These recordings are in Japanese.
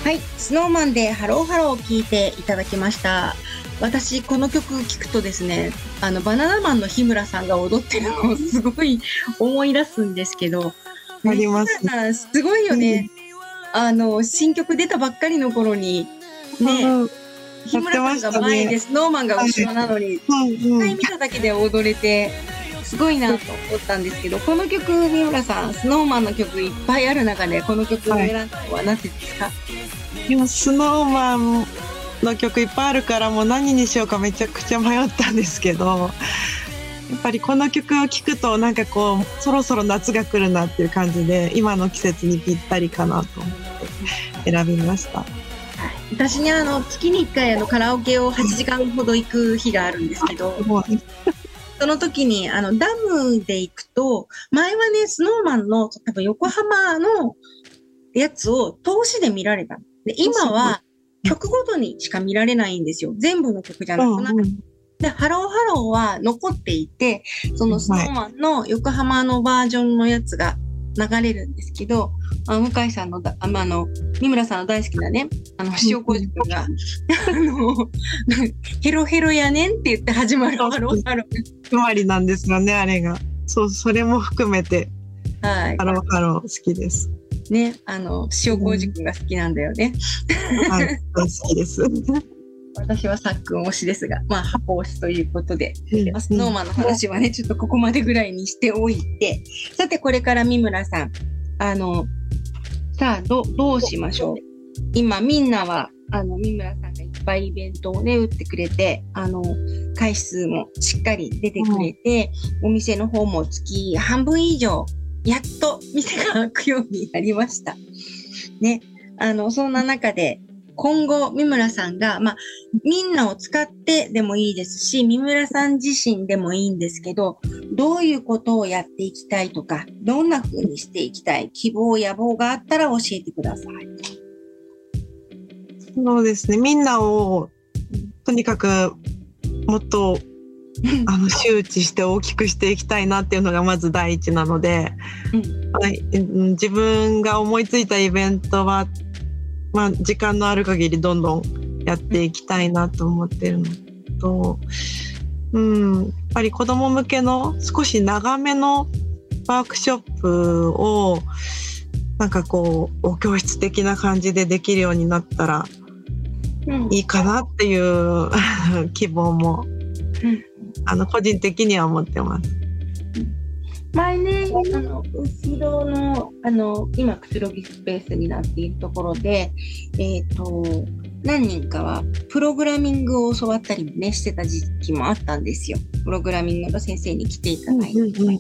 はい、スノーマンでハローハローを聴いていただきました。私この曲聴くとですね、バナナマンの日村さんが踊ってるのをすごい思い出すんですけど、 あります。 日村さんすごいよね。新曲出たばっかりの頃にね、日村さんが前でスノーマンが後ろなのに、一回見ただけで踊れてすごいなと思ったんですけど、この曲、三村さん、スノーマンの曲いっぱいある中でこの曲を選んだのはなぜですか？ 今スノーマンの曲いっぱいあるからもう何にしようかめちゃくちゃ迷ったんですけど、やっぱりこの曲を聴くとなんかこうそろそろ夏が来るなっていう感じで、今の季節にぴったりかなと思って選びました。 私に月に1回カラオケを8時間ほど行く日があるんですけど、その時にダムで行くと、前はねスノーマンの多分横浜のやつを通しで見られた。で今は曲ごとにしか見られないんですよ。全部の曲じゃなくなる。でハローハローは残っていて、そのスノーマンの横浜のバージョンのやつが流れるんですけど、向井さんの三村さんの大好きなね、塩麹くんがヘロヘロやねんって言って始まるハローハロー決まりなんですよね、あれが。そう、それも含めて、はい、ハローハロー好きですね。塩麹くんが好きなんだよね。 はい、大好きです私はさっくん推しですが、箱推しということで、スノーマンの話はね、ちょっとここまでぐらいにしておいて、さてこれから三村さん、さあどうしましょう。今みんなは三村さんがいっぱいイベントをね打ってくれて、回数もしっかり出てくれて、お店の方も月半分以上やっと店が開くようになりましたね。そんな中で今後三村さんがみんなを使ってでもいいですし、三村さん自身でもいいんですけど、どういうことをやっていきたいとか、どんな風にしていきたい希望野望があったら教えてください。 そうですね、みんなをとにかくもっと周知して大きくしていきたいなっていうのがまず第一なので、自分が思いついたイベントは時間のある限りどんどんやっていきたいなと思ってるのと、やっぱり子ども向けの少し長めのワークショップをなんかこうお教室的な感じでできるようになったらいいかなっていう希望も、個人的には思ってます。 前ね、後ろの、今くつろぎスペースになっているところで、何人かはプログラミングを教わったりもねしてた時期もあったんですよ。プログラミングの先生に来ていただい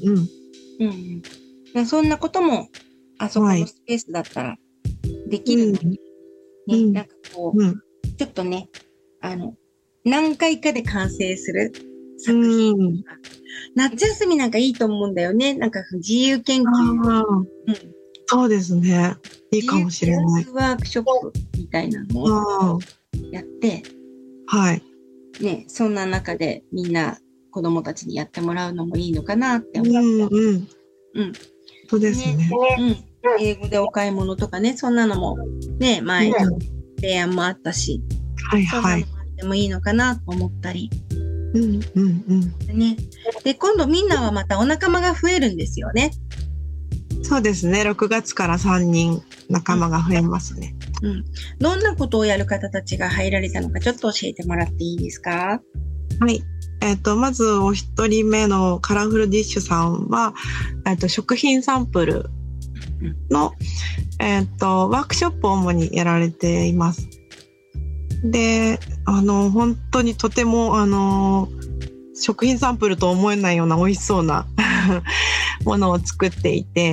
て、そんなこともあそこのスペースだったらできるのに、なんかこう、ちょっとね何回かで完成する作品、夏休みなんかいいと思うんだよね。なんか自由研究、 そうですね、いいかもしれない。 ワークショップみたいなのをやって、ね、そんな中でみんな子供たちにやってもらうのもいいのかなって思って、 そうですね。 英語でお買い物とかね、そんなのもね、前提案もあったし、そんなのもあってもいいのかなと思ったり。で今度みんなはまたお仲間が増えるんですよね。 そうですね、6月から3人仲間が増えますね。 どんなことをやる方たちが入られたのかちょっと教えてもらっていいですか？ はい、まずお一人目のカラフルディッシュさんは、食品サンプルの、ワークショップを主にやられています。で、本当にとても食品サンプルと思えないような美味しそうなものを作っていて、